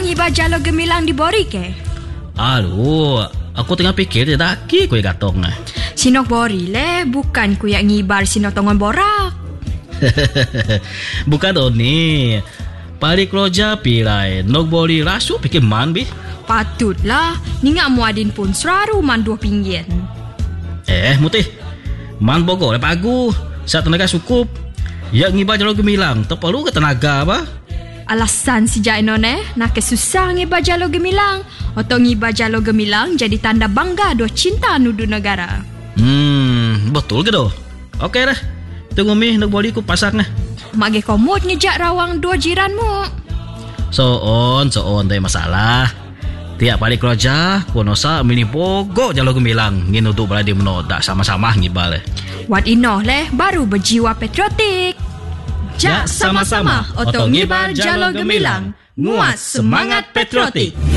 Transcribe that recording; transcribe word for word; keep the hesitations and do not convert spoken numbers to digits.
ngibar jalo gemilang di Bori ke? Aduh, aku tengah fikir dia daki ku yang gatong. Sinok Bori le, bukan ku yang ngibar sinok tongon borak. Bukan Doni. Palik roja pilai nok Bori rasu pikir man bi. Patutlah, ni ngak muadin pun seraru man dua pinggian. Eh, mutih. Man bogo le pagu. Saat tenaga cukup. Ya ngibar jalo gemilang, tak perlu ke tenaga apa? Alasan si Jainon eh, nak kesusah ngibar jalo gemilang. Atau ngibar jalo gemilang jadi tanda bangga dua cinta nudu negara. Hmm, betul ke doh? Okey dah. Tunggu mi nak Bori ku pasak nah. Mak ge komod ngejak rawang dua jiranmu. So on, so on tak masalah. Tiap balik kerja, konosa mini bogo jalo gemilang. Ngin untuk berada menodak sama-sama ngibar le. Wat inoh leh baru berjiwa patriotik. Jak sama-sama oto ngibar jalo gemilang. Nguat semangat patriotik.